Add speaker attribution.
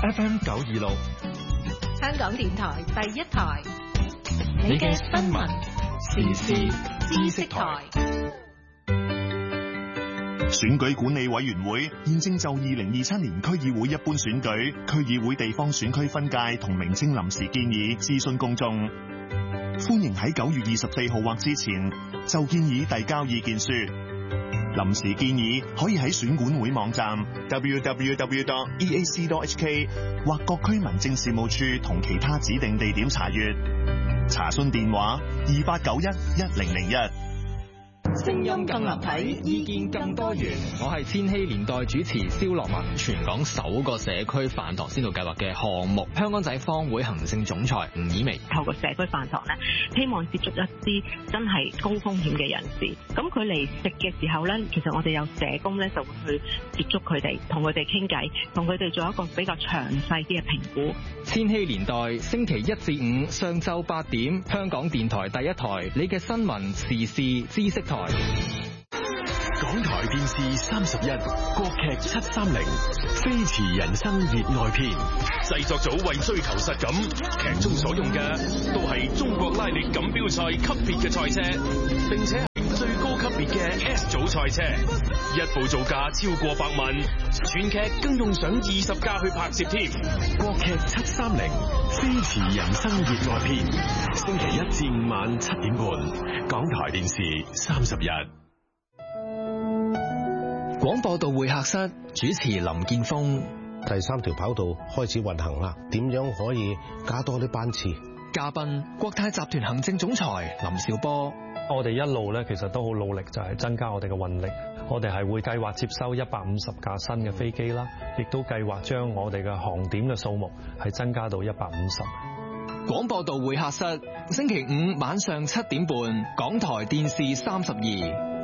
Speaker 1: FM 926，
Speaker 2: 香港電台第一台，你嘅新聞時事知識台。
Speaker 3: 選舉管理委員會現正就2027年區議會一般選舉、區議會地方選區分界同名稱臨時建議諮詢公眾。歡迎喺9月24號或之前就建議遞交意見書。臨時建議可以喺選管會網站 www.eac.hk 或各區民政事務處同其他指定地點查閱。查詢電話28911001。
Speaker 4: 聲音更立體，意見更多元。我係千禧年代主持蕭樂文。全港首個社區飯堂先導計劃嘅項目，香港仔坊會行政總裁吳以薇
Speaker 5: 透過社區飯堂咧，希望接觸一啲真係高風險嘅人士。咁佢嚟食嘅時候咧，其實我哋有社工咧就會去接觸佢哋，同佢哋傾偈，同佢哋做一個比較詳細啲嘅評估。
Speaker 4: 千禧年代星期1至5上晝8點，香港電台第一台，你嘅新聞時事知識台。
Speaker 6: 港台電視31國劇730飛馳人生熱愛篇，製作組為追求實感，劇中所用嘅都係中國拉力錦標賽級別嘅賽車，並且係最高級別嘅 S 組賽車，一部造價超過100萬，全劇更用上20架去拍攝添。國劇730飛馳人生熱愛篇，星期1至5晚7點半，港台電視31。
Speaker 4: 廣播道會客室主持林建峰。
Speaker 7: 第3條跑道開始運行啦，點樣可以加多啲班次？
Speaker 4: 嘉賓國泰集團行政總裁林紹波。
Speaker 8: 我哋一路咧，其實都好努力，就係增加我哋嘅運力。我哋係會計劃接收150架新嘅飛機啦，亦都計劃將我哋嘅航點嘅數目係增加到150。
Speaker 4: 廣播道會客室，星期5晚上7點半，港台電視32。